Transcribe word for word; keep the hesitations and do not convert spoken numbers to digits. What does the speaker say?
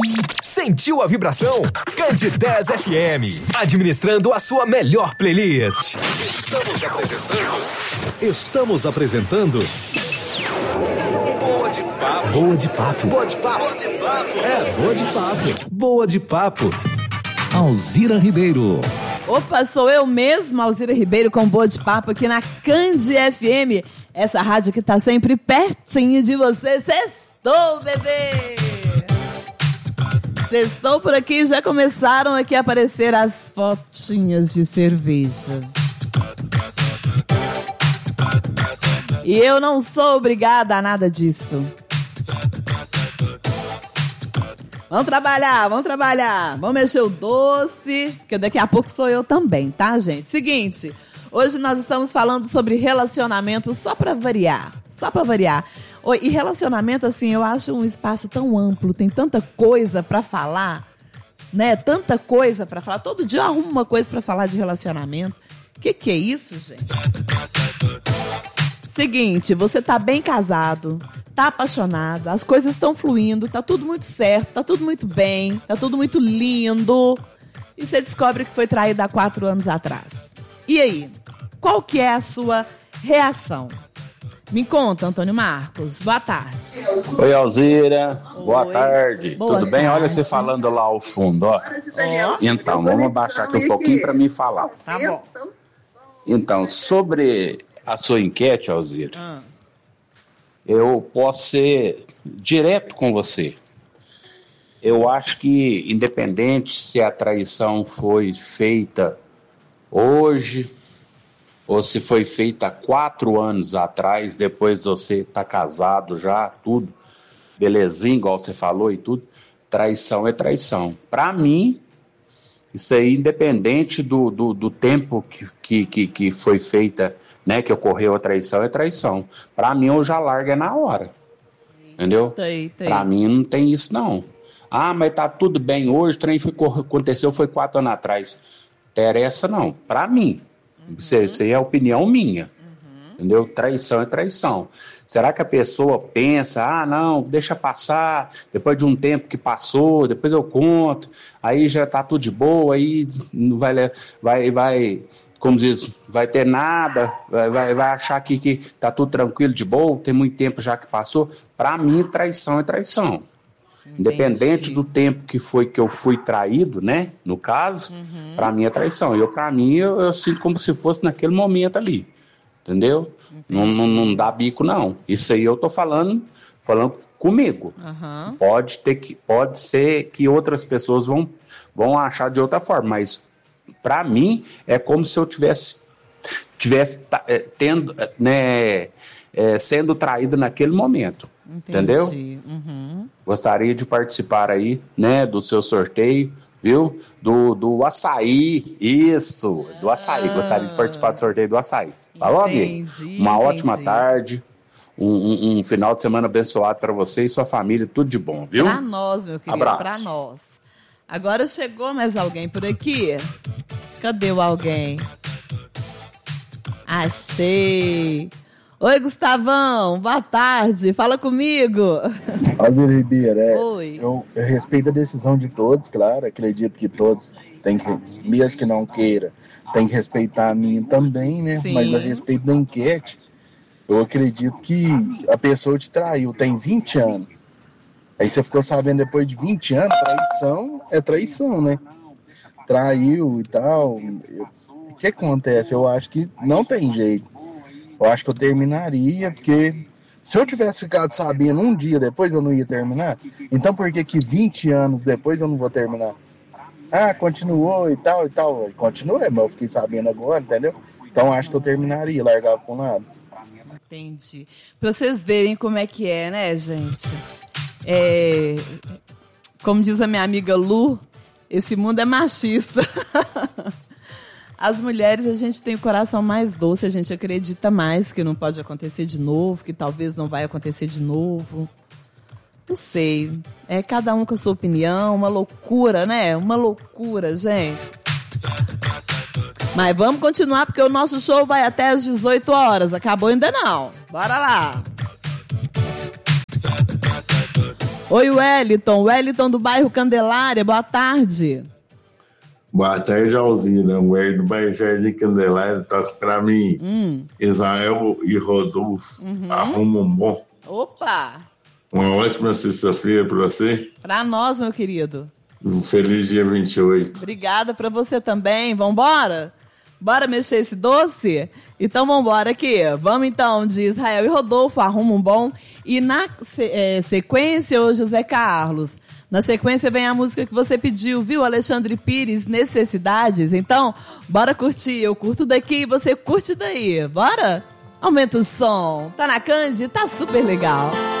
Sentiu a vibração? Cande dez F M, administrando a sua melhor playlist. Estamos apresentando. Estamos apresentando. Boa de papo. Boa de papo. Boa de papo. Boa de papo. É, boa de papo. Boa de papo. Alzira Ribeiro. Opa, sou eu mesma, Alzira Ribeiro, com Boa de Papo aqui na Cande F M. Essa rádio que tá sempre pertinho de você. Sextou, bebê! Sextou por aqui, já começaram aqui a aparecer as fotinhas de cerveja. E eu não sou obrigada a nada disso. Vamos trabalhar, vamos trabalhar. Vamos mexer o doce, que daqui a pouco sou eu também, tá, gente? Seguinte, hoje nós estamos falando sobre relacionamento só pra variar. Só pra variar. E relacionamento, assim, eu acho um espaço tão amplo, tem tanta coisa pra falar, né? Tanta coisa pra falar. Todo dia eu arrumo uma coisa pra falar de relacionamento. Que que é isso, gente? Seguinte, você tá bem casado, tá apaixonado, as coisas estão fluindo, tá tudo muito certo, tá tudo muito bem, tá tudo muito lindo. E você descobre que foi traído há quatro anos atrás. E aí? Qual que é a sua reação? Me conta, Antônio Marcos. Boa tarde. Oi, Alzira. Oi. Boa tarde. Boa Tudo bem? tarde. Olha você falando lá ao fundo, ó. Oh. Então, vamos abaixar aqui um pouquinho para mim falar. Tá bom. Então, sobre a sua enquete, Alzira, ah. eu posso ser direto com você. Eu acho que, independente se a traição foi feita hoje ou se foi feita quatro anos atrás, depois de você estar tá casado já, tudo, belezinha, igual você falou e tudo, traição é traição. Para mim, isso aí, independente do, do, do tempo que, que, que foi feita, né, que ocorreu a traição, é traição. Para mim, eu já largo é na hora. Entendeu? Para mim, não tem isso, não. Ah, mas tá tudo bem hoje, o trem foi, aconteceu, foi quatro anos atrás. Interessa, não. Para mim. Uhum. Isso, isso aí é opinião minha. Uhum. Entendeu? Traição é traição. Será que a pessoa pensa, ah, não, deixa passar, depois de um tempo que passou, depois eu conto, aí já tá tudo de boa, aí não vai, vai, vai como diz, vai ter nada, vai, vai, vai achar que, que tá tudo tranquilo, de boa, tem muito tempo já que passou. Para mim, traição é traição. Entendi. Independente do tempo que foi que eu fui traído, né, no caso, uhum. Para mim é traição. Eu, para mim, eu, eu sinto como se fosse naquele momento ali. Entendeu? Não, não, não dá bico, não. Isso aí eu tô falando, falando comigo. Uhum. Pode ter que, pode ser que outras pessoas vão, vão achar de outra forma, mas para mim é como se eu tivesse, tivesse é, tendo, né, é, sendo traído naquele momento. Entendi. Entendeu? Uhum. Gostaria de participar aí, né, do seu sorteio. Viu? Do, do açaí, isso, do açaí, ah. Gostaria de participar do sorteio do açaí. Falou, amigo? Uma entendi. Ótima tarde, um, um, um final de semana abençoado para você e sua família, tudo de bom, viu? Para nós, meu querido, abraço. Para nós. Agora chegou mais alguém por aqui? Cadê o alguém? Achei! Oi, Gustavão, boa tarde, fala comigo. Alzira Ribeiro, é, Oi. Eu, eu respeito a decisão de todos, claro, acredito que todos têm que, mesmo que não queira, tem que respeitar a minha também, né? Sim. Mas a respeito da enquete, eu acredito que a pessoa te traiu, tem vinte anos, aí você ficou sabendo depois de vinte anos, traição é traição, né? Traiu e tal, eu, o que acontece? Eu acho que não tem jeito. Eu acho que eu terminaria, porque se eu tivesse ficado sabendo um dia depois, eu não ia terminar. Então por que que vinte anos depois eu não vou terminar? Ah, continuou e tal e tal. Continuei, mas eu fiquei sabendo agora, entendeu? Então acho que eu terminaria, largava para um lado. Entendi. Pra vocês verem como é que é, né, gente? É... Como diz a minha amiga Lu, esse mundo é machista. As mulheres, a gente tem o coração mais doce, a gente acredita mais que não pode acontecer de novo, que talvez não vai acontecer de novo. Não sei. É cada um com a sua opinião, uma loucura, né? Uma loucura, gente. Mas vamos continuar, porque o nosso show vai até às dezoito horas. Acabou ainda não. Bora lá. Oi, Wellington. Wellington do bairro Candelária, boa tarde. Boa tarde, Alzira. O Wellington do bairro Jardim Candelária toca pra mim. Hum. Israel e Rodolfo, uhum. Arruma um bom. Opa! Uma ótima sexta-feira pra você. Pra nós, meu querido. Um feliz dia vinte e oito. Obrigada pra você também. Vambora? Bora mexer esse doce? Então vambora aqui. Vamos então de Israel e Rodolfo, Arruma um Bom. E na é, sequência, o José Carlos. Na sequência vem a música que você pediu, viu? Alexandre Pires, Necessidades. Então, bora curtir. Eu curto daqui e você curte daí. Bora? Aumenta o som. Tá na Candi? Tá super legal.